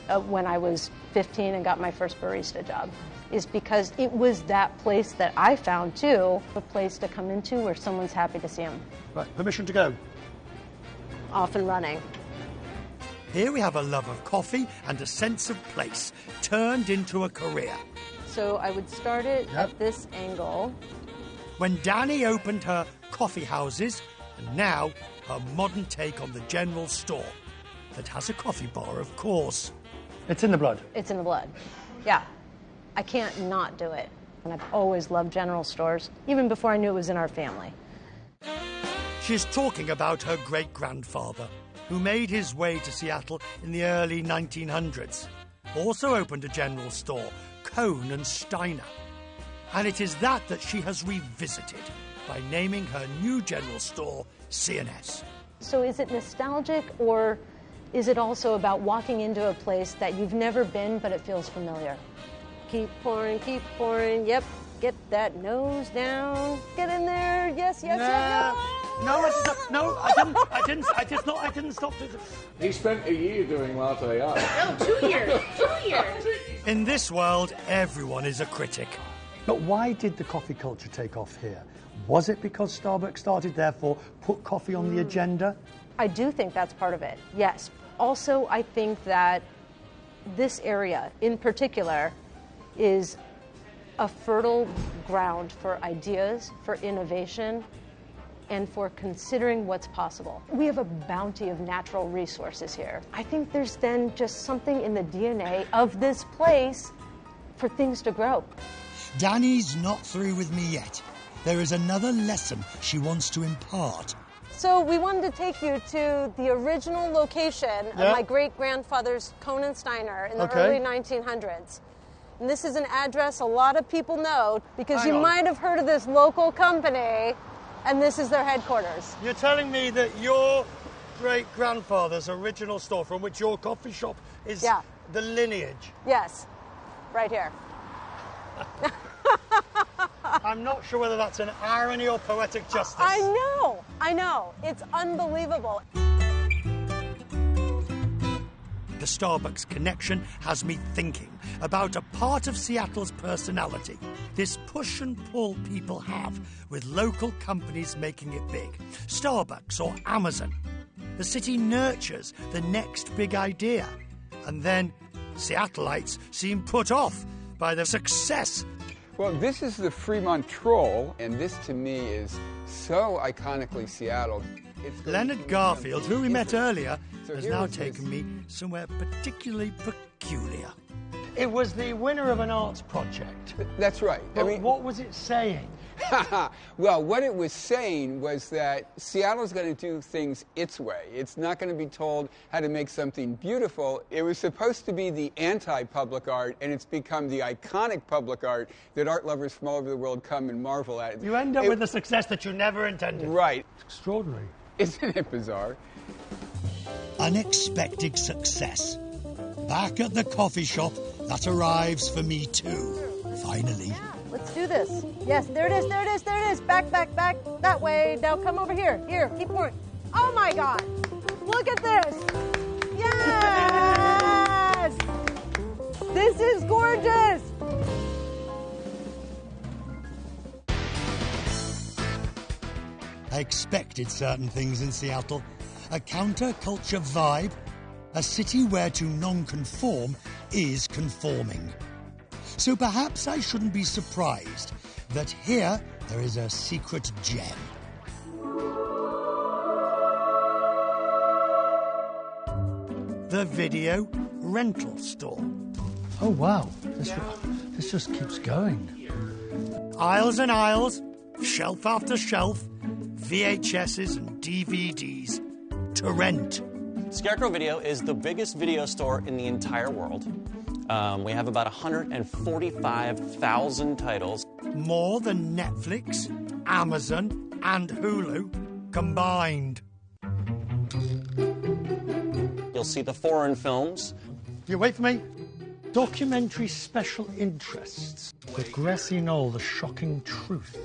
when I was 15 and got my first barista job, is because it was that place that I found, too, a place to come into where someone's happy to see them. Right, permission to go. Off and running. Here we have a love of coffee and a sense of place turned into a career. So I would start it at this angle. When Danny opened her coffee houses, and now her modern take on the general store that has a coffee bar, of course. It's in the blood. It's in the blood, yeah. I can't not do it. And I've always loved general stores, even before I knew it was in our family. She's talking about her great-grandfather, who made his way to Seattle in the early 1900s. Also opened a general store, Cohn & Steiner. And it is that she has revisited by naming her new general store C&S. So is it nostalgic, or is it also about walking into a place that you've never been, but it feels familiar? Keep pouring, yep. Get that nose down. Get in there. Yes. No, I didn't stop. He spent a year doing latte art. No, 2 years. 2 years. In this world, everyone is a critic. But why did the coffee culture take off here? Was it because Starbucks started, therefore put coffee on the agenda? I do think that's part of it, yes. Also, I think that this area in particular is a fertile ground for ideas, for innovation, and for considering what's possible. We have a bounty of natural resources here. I think there's then just something in the DNA of this place for things to grow. Danny's not through with me yet. There is another lesson she wants to impart. So we wanted to take you to the original location of my great-grandfather's Cohn & Steiner in the early 1900s. And this is an address a lot of people know because you might have heard of this local company, and this is their headquarters. You're telling me that your great-grandfather's original store from which your coffee shop is the lineage? Yes, right here. I'm not sure whether that's an irony or poetic justice. I know. It's unbelievable. The Starbucks connection has me thinking about a part of Seattle's personality, this push and pull people have with local companies making it big. Starbucks or Amazon. The city nurtures the next big idea. And then Seattleites seem put off by the success. Well, this is the Fremont Troll, and this to me is so iconically Seattle. Leonard Garfield, who we met earlier, has now taken me somewhere particularly peculiar. It was the winner of an arts project. That's right. But what was it saying? Well, what it was saying was that Seattle's going to do things its way. It's not going to be told how to make something beautiful. It was supposed to be the anti-public art, and it's become the iconic public art that art lovers from all over the world come and marvel at. You end up with a success that you never intended. Right. It's extraordinary. Isn't it bizarre? Unexpected success. Back at the coffee shop, that arrives for me too. Finally. Let's do this. Yes, there it is. Back, that way. Now come over here. Here, keep pouring. Oh my God. Look at this. Yes! This is gorgeous. I expected certain things in Seattle. A counterculture vibe. A city where to non-conform is conforming. So perhaps I shouldn't be surprised that here there is a secret gem. The video rental store. Oh, wow. This just keeps going. Aisles and aisles, shelf after shelf, VHSs and DVDs to rent. Scarecrow Video is the biggest video store in the entire world. We have about 145,000 titles. More than Netflix, Amazon, and Hulu combined. You'll see the foreign films. You wait for me. Documentary special interests. The Grassy Knoll, the shocking truth.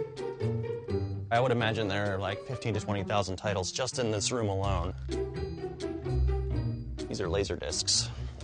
I would imagine there are like 15 to 20,000 titles just in this room alone. These are laser discs.